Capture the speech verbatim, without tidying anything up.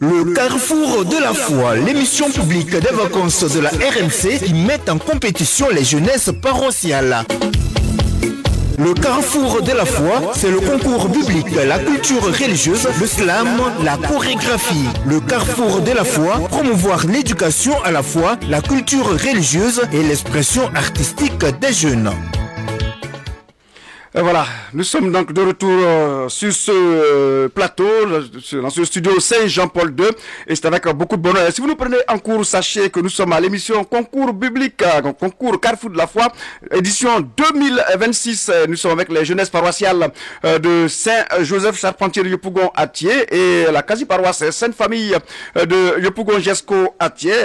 Le Carrefour de la foi, l'émission publique des vacances de la R M C qui met en compétition les jeunesses paroissiales. Le Carrefour de la foi, c'est le concours biblique, la culture religieuse, le slam, la chorégraphie. Le Carrefour de la foi, promouvoir l'éducation à la foi, la culture religieuse et l'expression artistique des jeunes. Et voilà, nous sommes donc de retour euh, sur ce euh, plateau, dans ce studio Saint-Jean-Paul deux, et c'est avec euh, beaucoup de bonheur. Et si vous nous prenez en cours, sachez que nous sommes à l'émission Concours biblique, euh, concours Carrefour de la foi, édition deux mille vingt-six. Euh, nous sommes avec les jeunesses paroissiales euh, de Saint-Joseph Charpentier de Yopougon-Attier et la quasi-paroisse Sainte-Famille euh, de Yopougon-Jesco-Attier.